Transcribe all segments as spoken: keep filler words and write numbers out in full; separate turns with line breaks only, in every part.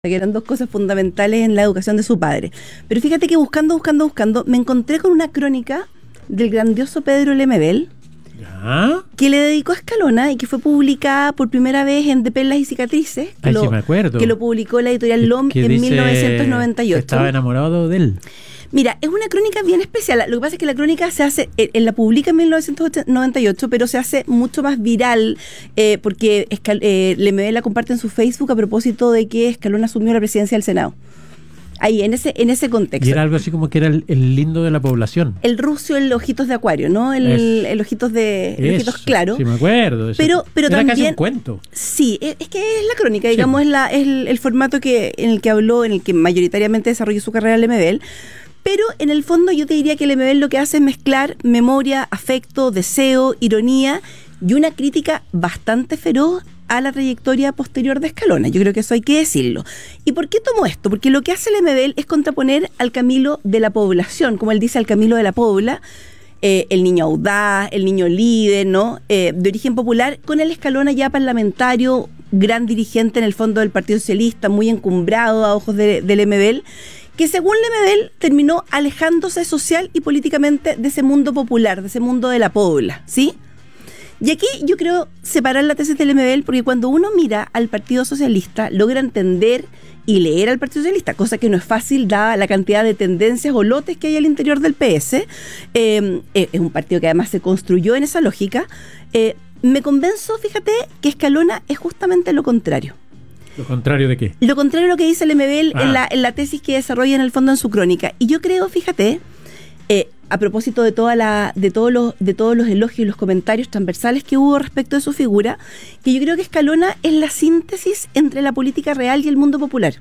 que eran dos cosas fundamentales en la educación de su padre. Pero fíjate que buscando, buscando, buscando, me encontré con una crónica del grandioso Pedro Lemebel,
¿Ya?
que le dedicó a Escalona y que fue publicada por primera vez en De Perlas y Cicatrices, que,
Ay,
lo,
sí me acuerdo.
que lo publicó la editorial L O M
Que
en
dice
mil novecientos noventa y
que
ocho.
estaba enamorado de él.
Mira, es una crónica bien especial. Lo que pasa es que la crónica se hace, él la publica en mil novecientos noventa y ocho, pero se hace mucho más viral eh, porque Escal, eh, Lemebel la comparte en su Facebook a propósito de que Escalona asumió la presidencia del Senado. Ahí, en ese en ese contexto.
Y era algo así como que era el, el lindo de la población.
El rucio, el ojitos de acuario, ¿no? El,
Es,
el ojitos de el ojitos claro.
Sí, me acuerdo. Eso.
Pero, pero
era
también,
casi un cuento.
Sí, es, es que es la crónica,
Sí.
digamos, es, la, es el, el formato que en el que habló, en el que mayoritariamente desarrolló su carrera Lemebel. Pero en el fondo yo te diría que Lemebel lo que hace es mezclar memoria, afecto, deseo, ironía y una crítica bastante feroz a la trayectoria posterior de Escalona. Yo creo que eso hay que decirlo. ¿Y por qué tomo esto? Porque lo que hace Lemebel es contraponer al Camilo de la población, como él dice, al Camilo de la pobla, eh, el niño audaz, el niño líder, ¿no? Eh, de origen popular, con el Escalona ya parlamentario, gran dirigente en el fondo del Partido Socialista, muy encumbrado a ojos de, de Lemebel, que según Lemebel terminó alejándose social y políticamente de ese mundo popular, de ese mundo de la pobla, ¿sí? Y aquí yo creo separar la tesis de Lemebel, porque cuando uno mira al Partido Socialista, logra entender y leer al Partido Socialista, cosa que no es fácil dada la cantidad de tendencias o lotes que hay al interior del P S. Eh, es un partido que además se construyó en esa lógica. Eh, me convenzo, fíjate, que Escalona es justamente lo contrario.
¿Lo contrario de qué?
Lo contrario a lo que dice Lemebel
ah.
en, la, en la tesis que desarrolla en el fondo en su crónica. Y yo creo, fíjate, eh, a propósito de toda la, de todos los, de todos los elogios y los comentarios transversales que hubo respecto de su figura, que yo creo que Escalona es la síntesis entre la política real y el mundo popular.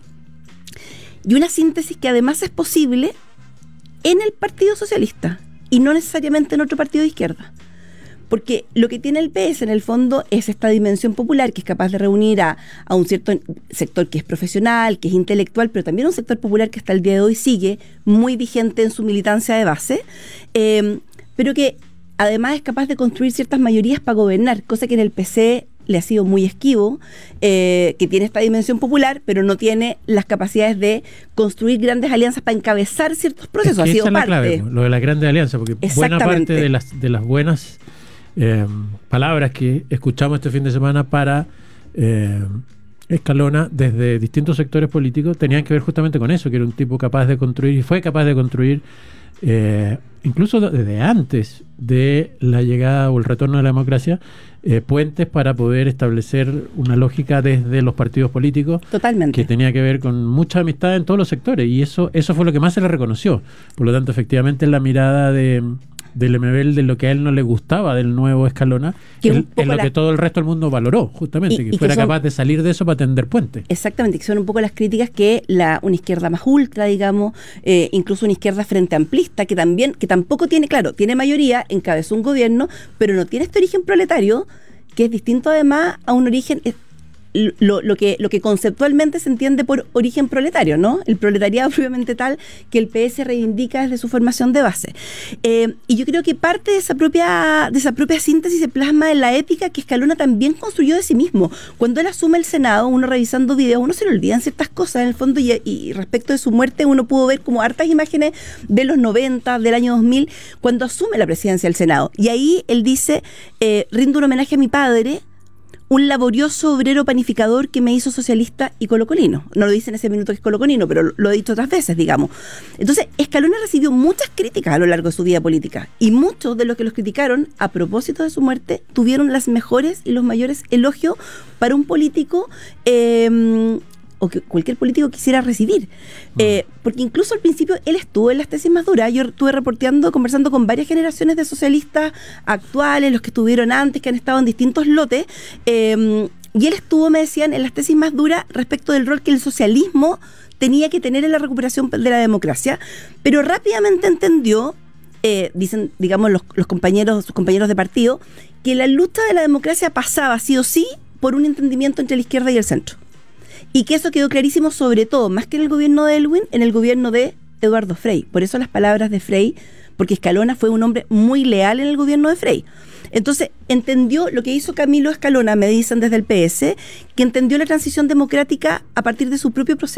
Y una síntesis que además es posible en el Partido Socialista y no necesariamente en otro partido de izquierda. Porque lo que tiene el P S en el fondo es esta dimensión popular que es capaz de reunir a, a un cierto sector que es profesional, que es intelectual, pero también un sector popular que hasta el día de hoy sigue muy vigente en su militancia de base, eh, pero que además es capaz de construir ciertas mayorías para gobernar, cosa que en el P C le ha sido muy esquivo, eh, que tiene esta dimensión popular, pero no tiene las capacidades de construir grandes alianzas para encabezar ciertos procesos.
Es que
ha sido
esa es la
parte.
clave, lo de las grandes alianzas, porque buena parte de las, de las buenas Eh, palabras que escuchamos este fin de semana para eh, Escalona desde distintos sectores políticos tenían que ver justamente con eso, que era un tipo capaz de construir y fue capaz de construir eh, incluso desde antes de la llegada o el retorno de la democracia, eh, puentes para poder establecer una lógica desde los partidos políticos.
Totalmente.
Que tenía que ver con mucha amistad en todos los sectores, y eso, eso fue lo que más se le reconoció. Por lo tanto, efectivamente, en la mirada de de Lemebel, de lo que a él no le gustaba del nuevo Escalona, que es, es lo la... que todo el resto del mundo valoró, justamente, y, que y fuera que son... capaz de salir de eso para tender puentes.
Exactamente, que son un poco las críticas que la una izquierda más ultra, digamos, eh, incluso una izquierda frente amplista, que también, que tampoco tiene, claro, tiene mayoría, encabezó un gobierno, pero no tiene este origen proletario, que es distinto además a un origen... Eh, Lo, lo que lo que conceptualmente se entiende por origen proletario, ¿no? El proletariado propiamente tal que el P S reivindica desde su formación de base. Eh, y yo creo que parte de esa propia de esa propia síntesis se plasma en la épica que Escalona también construyó de sí mismo. Cuando él asume el Senado, uno revisando videos, uno se le olvidan ciertas cosas en el fondo, y, y respecto de su muerte uno pudo ver como hartas imágenes de los noventa, del año dos mil, cuando asume la presidencia del Senado. Y ahí él dice, eh, rindo un homenaje a mi padre, un laborioso obrero panificador que me hizo socialista y colocolino. No lo dice en ese minuto que es colocolino, pero lo ha dicho otras veces, digamos. Entonces, Escalona recibió muchas críticas a lo largo de su vida política, y muchos de los que los criticaron a propósito de su muerte tuvieron las mejores y los mayores elogios para un político eh, o que cualquier político quisiera recibir. Mm. Eh, porque incluso al principio él estuvo en las tesis más duras. Yo estuve reporteando, conversando con varias generaciones de socialistas actuales, los que estuvieron antes, que han estado en distintos lotes, eh, y él estuvo, me decían, en las tesis más duras respecto del rol que el socialismo tenía que tener en la recuperación de la democracia, pero rápidamente entendió, eh, dicen, digamos, los, los compañeros, sus compañeros de partido, que la lucha de la democracia pasaba sí o sí por un entendimiento entre la izquierda y el centro. Y que eso quedó clarísimo, sobre todo, más que en el gobierno de Aylwin, en el gobierno de Eduardo Frei. Por eso las palabras de Frei, porque Escalona fue un hombre muy leal en el gobierno de Frei. Entonces, entendió lo que hizo Camilo Escalona, me dicen desde el P S, que entendió la transición democrática a partir de su propio proceso.